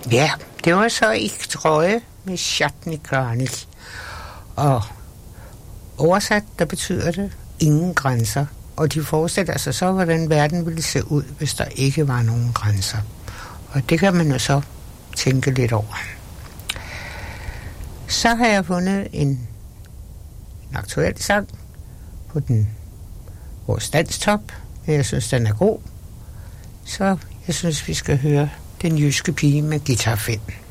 Ja, det var så i Trøje med Chatnikranich. Og oversat, der betyder det ingen grænser. Og de forestiller sig så, hvordan verden ville se ud, hvis der ikke var nogen grænser. Og det kan man jo så tænke lidt over. Så har jeg fundet en aktuel sang på vores danstop. Jeg synes, den er god. Så jeg synes, vi skal høre Den jyske pige med Guitar Finn.